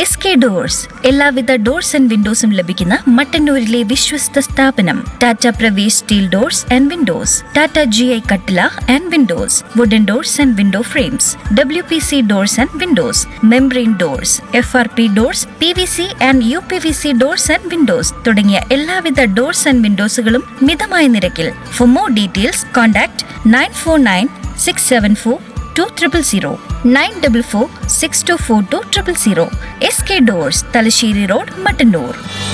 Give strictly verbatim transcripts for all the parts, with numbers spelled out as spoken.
S K doors എല്ലാവിധ doors and വിൻഡോസും ലഭിക്കുന്ന മട്ടന്നൂരിലെ വിശ്വസ്ത സ്ഥാപനം. Tata Pravesh steel doors and Windows, Tata G I കട്ടില and Windows, wooden doors and window frames, W P C doors and Windows, membrane doors, F R P doors, P V C and you P V C doors and Windows തുടങ്ങിയ എല്ലാവിധ doors and വിൻഡോസുകളും മിതമായ നിരക്കിൽ. For more details contact nine four nine six seven four two triple zero nine double four six to four two triple zero. S K doors, Thalassery road, Mattannur.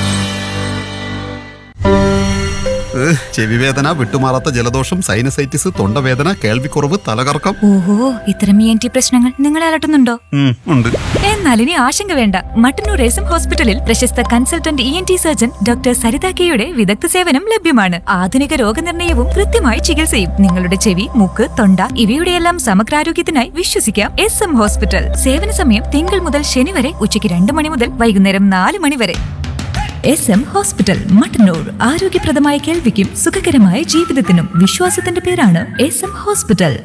ചെവിവേദന, വിട്ടുമാറാത്ത ജലദോഷം, sinusitis, തൊണ്ടവേദന, കേൾവിക്കുറവ്, തലകറക്കം. ഓഹോ, ഇത്തരം ഇ എൻ ടി പ്രശ്നങ്ങൾ നിങ്ങളെ അലട്ടുന്നുണ്ടോ? ഉണ്ട്. എന്നാൽ ഇനി ആശങ്ക വേണ്ട. മട്ടന്നൂർ എസ് എം ഹോസ്പിറ്റലിൽ പ്രശസ്ത consultant E N T surgeon doctor Saritha കെയുടെ വിദഗ്ധ സേവനം ലഭ്യമാണ്. ആധുനിക രോഗനിർണയവും കൃത്യമായ ചികിത്സയും. നിങ്ങളുടെ ചെവി, മൂക്ക്, തൊണ്ട ഇവയുടെയെല്ലാം സമഗ്രാരോഗ്യത്തിനായി വിശ്വസിക്കാം എസ് എം ഹോസ്പിറ്റൽ. സേവന സമയം തിങ്കൾ മുതൽ ശനി വരെ ഉച്ചയ്ക്ക് രണ്ട് മണി മുതൽ വൈകുന്നേരം നാല് മണി വരെ. S M hospital, Mattannur. ആരോഗ്യപ്രദമായ കേൾവിക്കും സുഖകരമായ ജീവിതത്തിനും വിശ്വാസത്തിന്റെ പേരാണ് എസ് എം ഹോസ്പിറ്റൽ.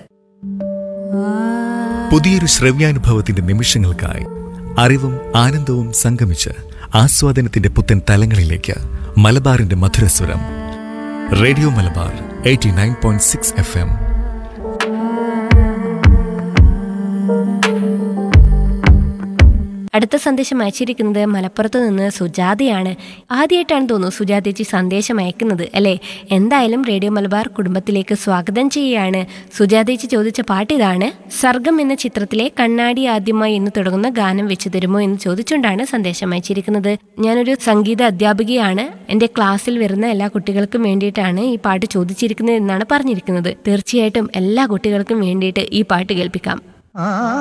പുതിയൊരു ശ്രവ്യാനുഭവത്തിന്റെ നിമിഷങ്ങൾക്കായി അറിവും ആനന്ദവും സംഗമിച്ച് ആസ്വാദനത്തിന്റെ പുത്തൻ തലങ്ങളിലേക്ക് മലബാറിന്റെ മധുരസ്വരം. Radio Malabar eighty nine point six F M. അടുത്ത സന്ദേശം അയച്ചിരിക്കുന്നത് മലപ്പുറത്ത് നിന്ന് സുജാതയാണ്. ആദ്യമായിട്ടാണ് തോന്നുന്നു സുജാതേച്ചി സന്ദേശം അയക്കുന്നത് അല്ലേ? എന്തായാലും റേഡിയോ മലബാർ കുടുംബത്തിലേക്ക് സ്വാഗതം ചെയ്യുകയാണ്. സുജാതേച്ചി ചോദിച്ച പാട്ട് ഇതാണ്. സർഗം എന്ന ചിത്രത്തിലെ കണ്ണാടി ആദ്യമായി എന്ന് തുടങ്ങുന്ന ഗാനം വെച്ച് തരുമോ എന്ന് ചോദിച്ചുകൊണ്ടാണ് സന്ദേശം അയച്ചിരിക്കുന്നത്. ഞാനൊരു സംഗീത അധ്യാപികയാണ്. എൻ്റെ ക്ലാസ്സിൽ വരുന്ന എല്ലാ കുട്ടികൾക്കും വേണ്ടിയിട്ടാണ് ഈ പാട്ട് ചോദിച്ചിരിക്കുന്നത് എന്നാണ് പറഞ്ഞിരിക്കുന്നത്. തീർച്ചയായിട്ടും എല്ലാ കുട്ടികൾക്കും വേണ്ടിയിട്ട് ഈ പാട്ട് കേൾപ്പിക്കാം.